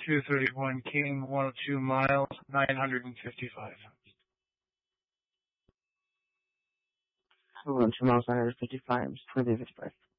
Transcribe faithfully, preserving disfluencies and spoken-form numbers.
two thirty-one King, one oh two miles, nine hundred fifty-five. one oh two miles, nine hundred fifty-five, twenty fifty-five.